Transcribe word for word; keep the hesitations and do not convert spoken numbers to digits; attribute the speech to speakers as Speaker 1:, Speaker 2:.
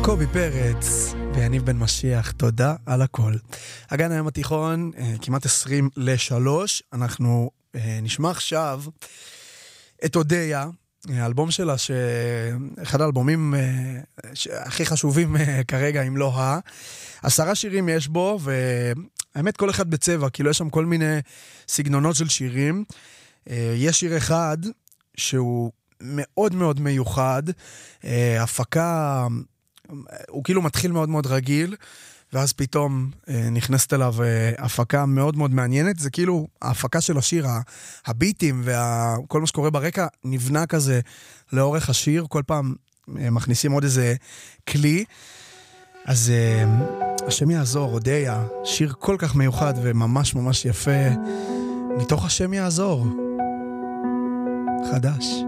Speaker 1: קובי פרץ ויניב בן משיח, תודה על הכל. הגן היום התיכון, כמעט עשרים לשלוש, אנחנו נשמע עכשיו את אודיה, האלבום שלה, שאחד האלבומים הכי חשובים כרגע, אם לא ה... עשרה שירים יש בו, והאמת כל אחד בצבע, כאילו יש שם כל מיני סגנונות של שירים. יש שיר אחד שהוא מאוד מאוד מיוחד, הפקה, הוא כאילו מתחיל מאוד מאוד רגיל, ואז פתאום נכנסת אליו הפקה מאוד מאוד מעניינת. זה כאילו ההפקה של השיר, הביטים וכל מה שקורה ברקע נבנה כזה לאורך השיר, כל פעם מכניסים עוד איזה כלי. אז השם יעזור, אודיה, שיר כל כך מיוחד וממש ממש יפה, מתוך השם יעזור, חדש.